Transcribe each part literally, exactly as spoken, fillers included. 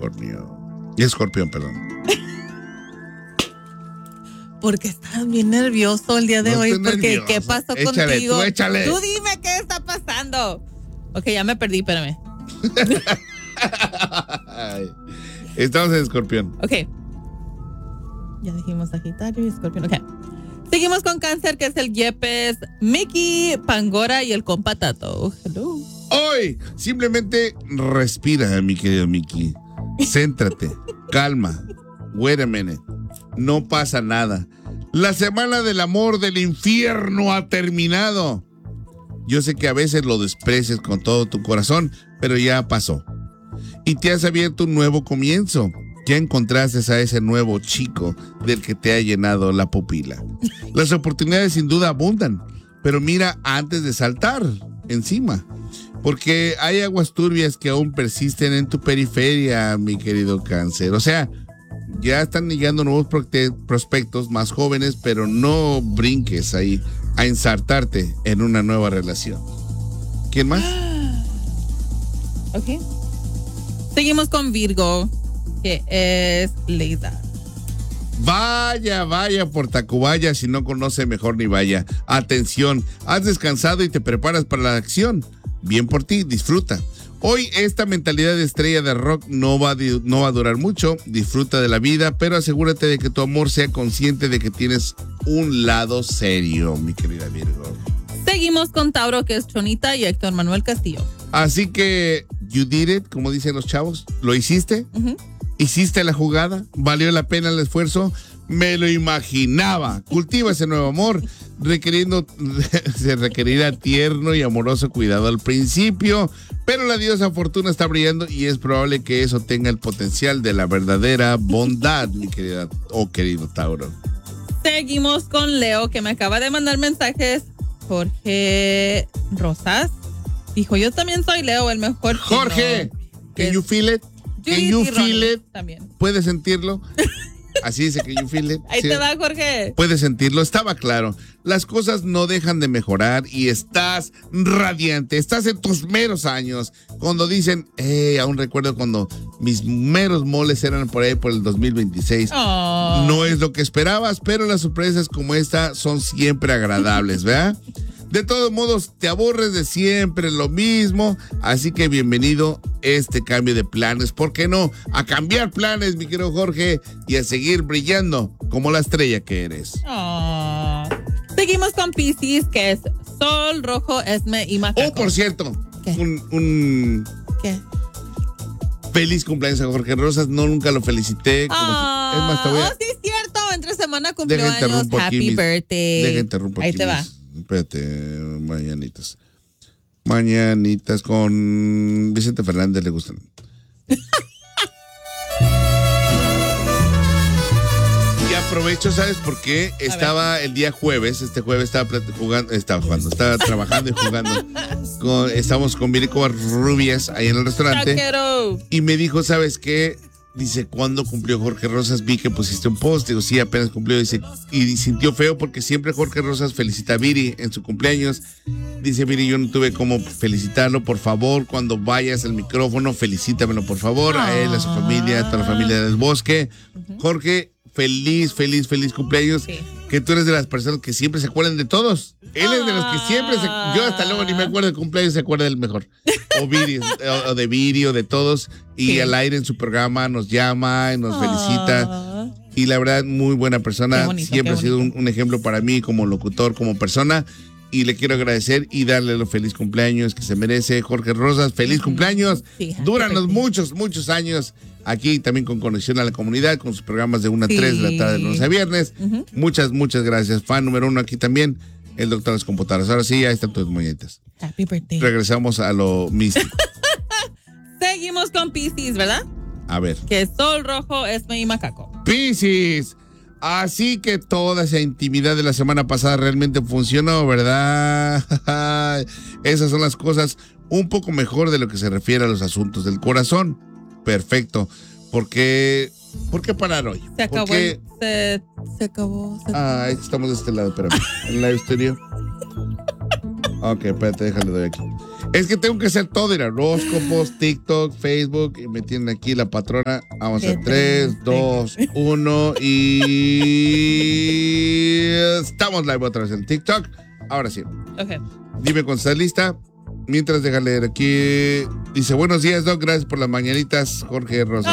Capricornio. Escorpión, perdón. Porque estás bien nervioso el día de no hoy. Porque, nervioso. ¿qué pasó échale, contigo? Tú, échale. Tú dime qué está pasando. Ok, ya me perdí, espérame. Estamos en Escorpión. Ok. Ya dijimos Sagitario y Escorpión. Ok. Seguimos con Cáncer, que es el Yepes, Mickey, Pangora y el compa Tato. Hello. Hoy, simplemente respira, mi querido Mickey. Céntrate, calma. Wait a minute. No pasa nada. La semana del amor del infierno ha terminado. Yo sé que a veces lo desprecias con todo tu corazón, pero ya pasó. Y te has abierto un nuevo comienzo. Ya encontraste a ese nuevo chico del que te ha llenado la pupila. Las oportunidades sin duda abundan, pero mira antes de saltar encima. Porque hay aguas turbias que aún persisten en tu periferia, mi querido Cáncer. O sea, ya están llegando nuevos prospectos más jóvenes, pero no brinques ahí a ensartarte en una nueva relación. ¿Quién más? Ok. Seguimos con Virgo, que es Leida. Vaya, vaya por Tacubaya, si no conoce mejor ni vaya. Atención, has descansado y te preparas para la acción. Bien por ti, disfruta. Hoy esta mentalidad de estrella de rock no va, a, no va a durar mucho. Disfruta de la vida, pero asegúrate de que tu amor sea consciente de que tienes un lado serio, mi querida Virgo. Seguimos con Tauro, que es Chonita y Héctor Manuel Castillo. Así que, you did it, como dicen los chavos. ¿Lo hiciste? Uh-huh. ¿Hiciste la jugada? ¿Valió la pena el esfuerzo? Me lo imaginaba. Cultiva ese nuevo amor, requiriendo, se requerirá tierno y amoroso cuidado al principio, pero la diosa Fortuna está brillando y es probable que eso tenga el potencial de la verdadera bondad, mi querida o oh, querido Tauro. Seguimos con Leo, que me acaba de mandar mensajes. Jorge Rosas dijo, yo también soy Leo, el mejor. Jorge, can you feel it? Can you feel it? También. ¿Puedes sentirlo? Así dice que you feel it. Ahí ¿sí? te va, Jorge. Puedes sentirlo, estaba claro. Las cosas no dejan de mejorar y estás radiante. Estás en tus meros años. Cuando dicen, hey, aún recuerdo cuando mis meros moles eran por ahí por el dos mil veintiséis. Oh. No es lo que esperabas, pero las sorpresas como esta son siempre agradables, ¿verdad? De todos modos, te aburres de siempre lo mismo, así que bienvenido este cambio de planes. ¿Por qué no? A cambiar planes, mi querido Jorge, y a seguir brillando como la estrella que eres. Oh. Seguimos con Piscis, que es Sol, Rojo, Esme y Macaco. Oh, por cierto, ¿qué? Un, un... ¿Qué? Feliz cumpleaños a Jorge Rosas, no nunca lo felicité. Como oh, si... Es más, te voy a... oh, sí es cierto, entre semana cumplió Deja años. Happy Happy mis... birthday. Deja interrumpo Ahí aquí te mis... va. Espérate, mañanitas. Mañanitas con Vicente Fernández le gustan. Y aprovecho, ¿sabes por qué? Estaba el día jueves, este jueves estaba jugando, estaba jugando, estaba trabajando y jugando. Con, estábamos con Virico Rubias ahí en el restaurante. Taquero. Y me dijo, ¿sabes qué? Dice, ¿cuándo cumplió Jorge Rosas? Vi que pusiste un post. Digo, sí, apenas cumplió. Dice, y sintió feo porque siempre Jorge Rosas felicita a Viri en su cumpleaños. Dice, Viri, yo no tuve cómo felicitarlo. Por favor, cuando vayas al micrófono, felicítamelo, por favor. A él, a su familia, a toda la familia del Bosque. Uh-huh. Jorge, feliz, feliz, feliz cumpleaños. Sí. Que tú eres de las personas que siempre se acuerdan de todos. Él es de los que siempre se... Yo hasta luego ni me acuerdo del cumpleaños, se acuerda del mejor. O, Viri, o, o de Viri, o de todos. Y sí. Al aire en su programa nos llama y nos felicita. Y la verdad, muy buena persona. Bonito, siempre ha sido un, un ejemplo para mí como locutor, como persona. Y le quiero agradecer y darle los feliz cumpleaños que se merece. Jorge Rosas, feliz uh-huh. cumpleaños. Sí, Dúranos muchos, muchos años. Aquí también con conexión a la comunidad, con sus programas de una a sí. tres de la tarde, de lunes a viernes. Uh-huh. Muchas, muchas gracias. Fan número uno aquí también, el doctor de las computadoras. Ahora sí, ahí están tus muñequitas. Happy birthday. Regresamos a lo místico. Seguimos con Piscis, ¿verdad? A ver. Que es Sol, Rojo, Esme y Macaco. Piscis. Así que toda esa intimidad de la semana pasada realmente funcionó, ¿verdad? Esas son las cosas un poco mejor de lo que se refiere a los asuntos del corazón. Perfecto. ¿Por qué, ¿por qué parar hoy? Se acabó. Porque... Se, se acabó. Se ah, estamos de este lado, espérame. En live studio. Ok, espérate, déjale doy aquí. Es que tengo que hacer todo, ir a horóscopos, TikTok, Facebook, y me tienen aquí la patrona. Vamos a tres, dos, uno y estamos live otra vez en TikTok. Ahora sí. Ok. Dime cuando estás lista. Mientras deja leer aquí. Dice, buenos días, Doc. Gracias por las mañanitas, Jorge Rosa.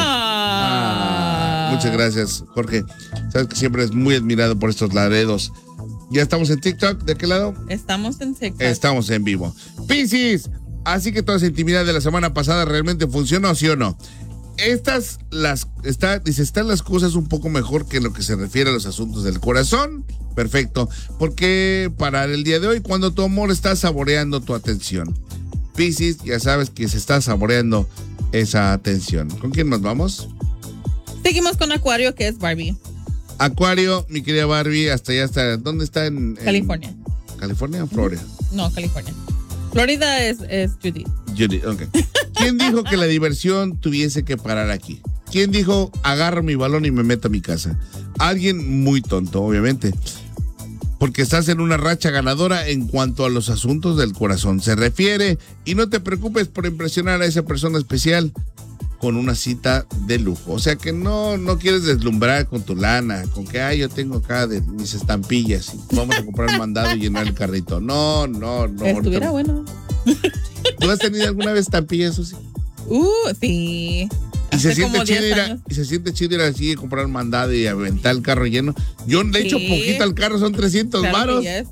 Ah. Ah, muchas gracias, Jorge. Sabes que siempre es muy admirado por estos laredos. Ya estamos en TikTok. ¿De qué lado? Estamos en TikTok. Estamos en vivo. Piscis, así que toda esa intimidad de la semana pasada realmente funcionó, ¿sí o no? Estas, las, está, dice, están las cosas un poco mejor que en lo que se refiere a los asuntos del corazón. Perfecto. Porque para el día de hoy, cuando tu amor está saboreando tu atención. Piscis, ya sabes que se está saboreando esa atención. ¿Con quién nos vamos? Seguimos con Acuario, que es Barbie. Acuario, mi querida Barbie, hasta allá está. ¿Dónde está? En, en California. ¿California o Florida? No, California. Florida es, es Judy. Judy, ok. ¿Quién dijo que la diversión tuviese que parar aquí? ¿Quién dijo, agarro mi balón y me meto a mi casa? Alguien muy tonto, obviamente. Porque estás en una racha ganadora en cuanto a los asuntos del corazón se refiere. Y no te preocupes por impresionar a esa persona especial con una cita de lujo. O sea que no, no quieres deslumbrar con tu lana, con que, ay, yo tengo acá de mis estampillas y vamos a comprar un mandado y llenar el carrito. No, no, no. Estuviera ahorita... bueno. ¿Tú has tenido alguna vez estampillas, Susi? Uh, sí. Y se, Hace siente como chido diez ir a, años. y se siente chido ir así a comprar un mandado y aventar el carro lleno. Yo le echo Sí. poquito al carro, son trescientos Claro que varos. yes.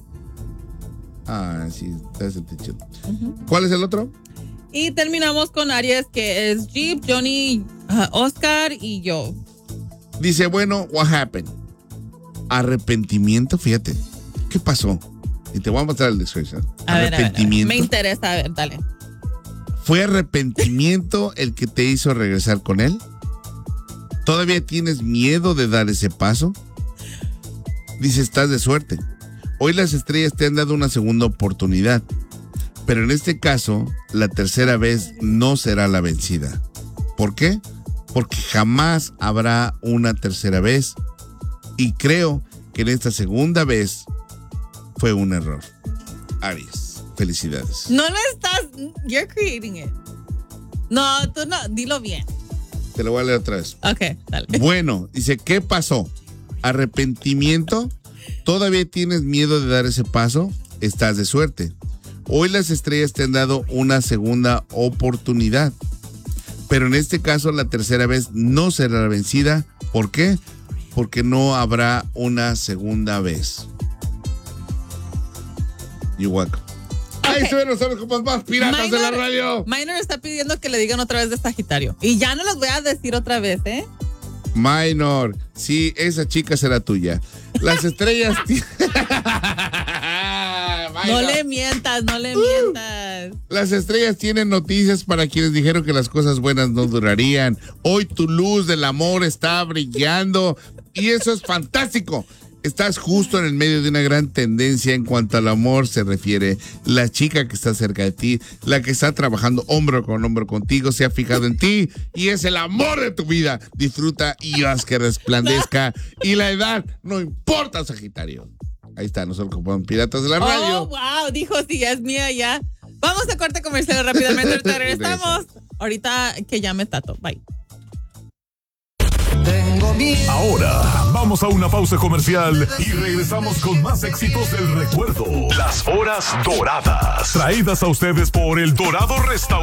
Ah, sí, te hace chido. Uh-huh. ¿Cuál es el otro? Y terminamos con Aries, que es Jeep, Johnny, uh, Oscar y yo. Dice, bueno, what happened? Arrepentimiento, fíjate. ¿Qué pasó? Y te voy a mostrar el description. A ver, a ver, a ver. Arrepentimiento. Me interesa, a ver, dale. ¿Fue arrepentimiento el que te hizo regresar con él? ¿Todavía tienes miedo de dar ese paso? Dice, estás de suerte. Hoy las estrellas te han dado una segunda oportunidad. Pero en este caso, la tercera vez no será la vencida. ¿Por qué? Porque jamás habrá una tercera vez. Y creo que en esta segunda vez fue un error. Aries, felicidades. No lo estás. You're creating it. No, tú no. Dilo bien. Te lo voy a leer otra vez. Ok, dale. Bueno, dice, ¿qué pasó? ¿Arrepentimiento? ¿Todavía tienes miedo de dar ese paso? Estás de suerte. Hoy las estrellas te han dado una segunda oportunidad. Pero en este caso, la tercera vez no será la vencida. ¿Por qué? Porque no habrá una segunda vez. You're welcome. Okay. Ahí estuvieron los horóscopos más piratas Minor, de la radio. Minor está pidiendo que le digan otra vez de Sagitario. Y ya no los voy a decir otra vez, ¿eh? Minor, sí, esa chica será tuya. Las estrellas... No le mientas, no le mientas. Las estrellas tienen noticias para quienes dijeron que las cosas buenas no durarían. Hoy tu luz del amor está brillando y eso es fantástico. Estás justo en el medio de una gran tendencia en cuanto al amor se refiere. La chica que está cerca de ti, la que está trabajando hombro con hombro contigo, se ha fijado en ti y es el amor de tu vida. Disfruta y haz que resplandezca. Y la edad no importa, Sagitario. Ahí está, nosotros como piratas de la radio. Oh, wow, dijo si ya es mía ya. Vamos a corte comercial rápidamente. Ahorita regresamos. Ahorita que llame Tato. Bye. Ahora vamos a una pausa comercial y regresamos con más éxitos del recuerdo. Las horas doradas. Traídas a ustedes por El Dorado Restaurante.